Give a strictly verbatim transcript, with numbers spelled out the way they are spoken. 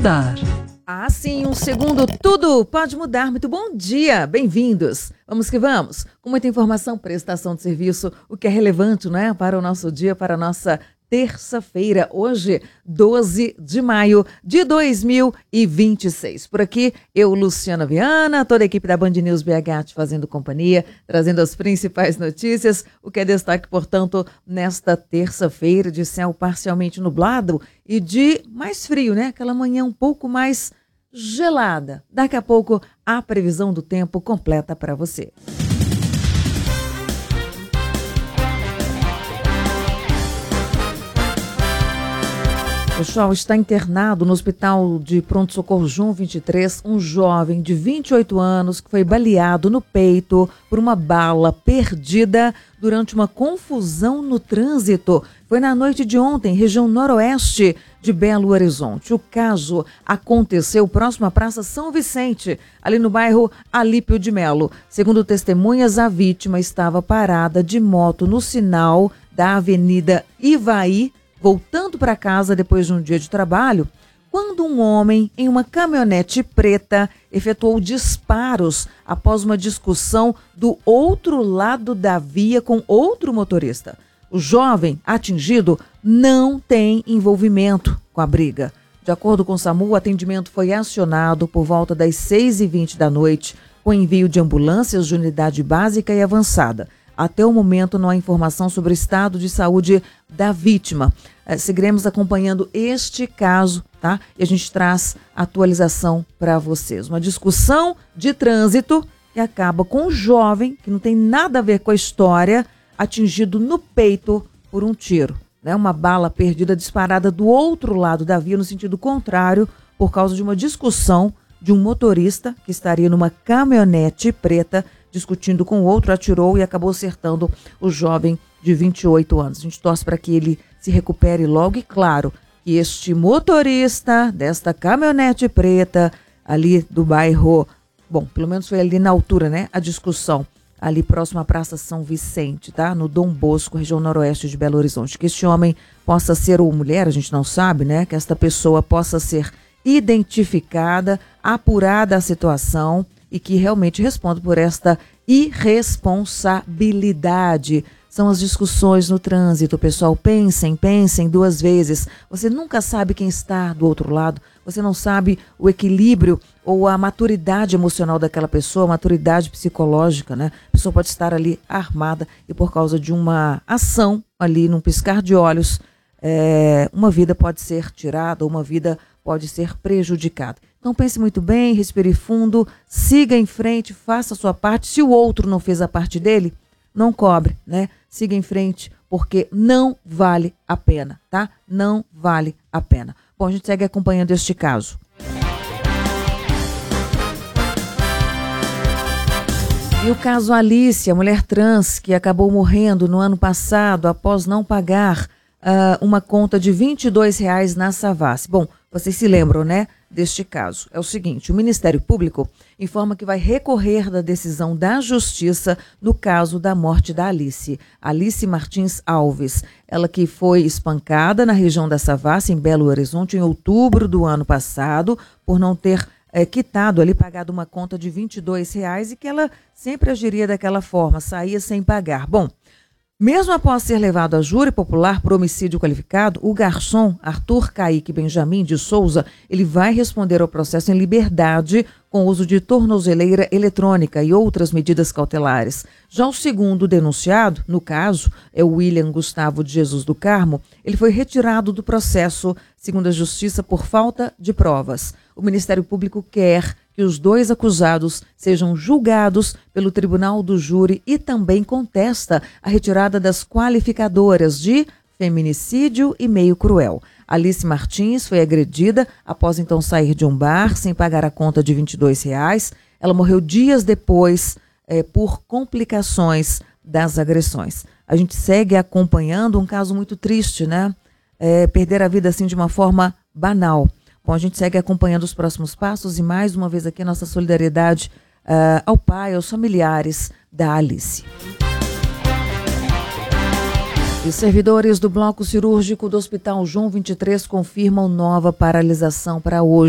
mudar. Ah, sim, um segundo, tudo pode mudar. Muito bom dia, bem-vindos. Vamos que vamos. Com muita informação, prestação de serviço, o que é relevante, não é? Para o nosso dia, para a nossa terça-feira, hoje, doze de maio de dois mil e vinte e seis. Por aqui, eu, Luciana Viana, toda a equipe da Band News B H te fazendo companhia, trazendo as principais notícias, o que é destaque, portanto, nesta terça-feira de céu parcialmente nublado e de mais frio, né? Aquela manhã um pouco mais gelada. Daqui a pouco, a previsão do tempo completa para você. Pessoal, está internado no Hospital de Pronto-Socorro João vinte e três um jovem de vinte e oito anos que foi baleado no peito por uma bala perdida durante uma confusão no trânsito. Foi na noite de ontem, região noroeste de Belo Horizonte. O caso aconteceu próximo à Praça São Vicente, ali no bairro Alípio de Melo. Segundo testemunhas, a vítima estava parada de moto no sinal da Avenida Ivaí, voltando para casa depois de um dia de trabalho, quando um homem em uma caminhonete preta efetuou disparos após uma discussão do outro lado da via com outro motorista. O jovem atingido não tem envolvimento com a briga. De acordo com o SAMU, o atendimento foi acionado por volta das seis e vinte da noite, com envio de ambulâncias de unidade básica e avançada. Até o momento não há informação sobre o estado de saúde da vítima. É, seguiremos acompanhando este caso, tá? E a gente traz atualização para vocês. Uma discussão de trânsito que acaba com um jovem que não tem nada a ver com a história, atingido no peito por um tiro, né? Uma bala perdida disparada do outro lado da via, no sentido contrário, por causa de uma discussão de um motorista que estaria numa caminhonete preta discutindo com o outro, atirou e acabou acertando o jovem de vinte e oito anos. A gente torce para que ele se recupere logo e, claro, que este motorista desta caminhonete preta ali do bairro, bom, pelo menos foi ali na altura, né, a discussão, ali próximo à Praça São Vicente, tá? No Dom Bosco, região noroeste de Belo Horizonte. Que este homem possa ser, ou mulher, a gente não sabe, né, que esta pessoa possa ser identificada, apurada a situação e que realmente responda por esta irresponsabilidade. São as discussões no trânsito, pessoal. Pensem, pensem duas vezes. Você nunca sabe quem está do outro lado. Você não sabe o equilíbrio ou a maturidade emocional daquela pessoa, a maturidade psicológica, né? A pessoa pode estar ali armada e por causa de uma ação ali, num piscar de olhos, é, uma vida pode ser tirada, uma vida pode ser prejudicada. Então pense muito bem, respire fundo, siga em frente, faça a sua parte. Se o outro não fez a parte dele, não cobre, né? Siga em frente, porque não vale a pena, tá? Não vale a pena. Bom, a gente segue acompanhando este caso. E o caso Alice, a mulher trans que acabou morrendo no ano passado após não pagar uh, uma conta de vinte e dois reais na Savassi. Bom, vocês se lembram, né, deste caso? É o seguinte, o Ministério Público informa que vai recorrer da decisão da Justiça no caso da morte da Alice. Alice Martins Alves, ela que foi espancada na região da Savassi, em Belo Horizonte, em outubro do ano passado, por não ter é, quitado ali, pagado uma conta de vinte e dois reais e que ela sempre agiria daquela forma, saía sem pagar. Bom, mesmo após ser levado a júri popular por homicídio qualificado, o garçom Arthur Caíque Benjamin de Souza, ele vai responder ao processo em liberdade com uso de tornozeleira eletrônica e outras medidas cautelares. Já o segundo denunciado, no caso, é o William Gustavo de Jesus do Carmo, ele foi retirado do processo, segundo a Justiça, por falta de provas. O Ministério Público quer que os dois acusados sejam julgados pelo Tribunal do Júri e também contesta a retirada das qualificadoras de feminicídio e meio cruel. Alice Martins foi agredida após então sair de um bar sem pagar a conta de vinte e dois reais. Ela morreu dias depois eh, por complicações das agressões. A gente segue acompanhando um caso muito triste, né? É, perder a vida assim de uma forma banal. Bom, a gente segue acompanhando os próximos passos e mais uma vez aqui nossa solidariedade uh, ao pai, aos familiares da Alice. E os servidores do bloco cirúrgico do Hospital João vinte e três confirmam nova paralisação para hoje.